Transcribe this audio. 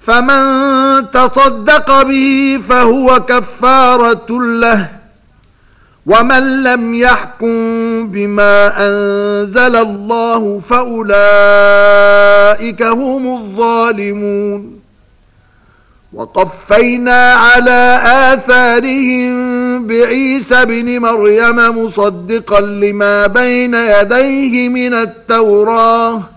فمن تصدق به فهو كفارة له، ومن لم يحكم بما أنزل الله فأولئك هم الظالمون. وقفينا على آثارهم بعيسى بن مريم مصدقا لما بين يديه من التوراة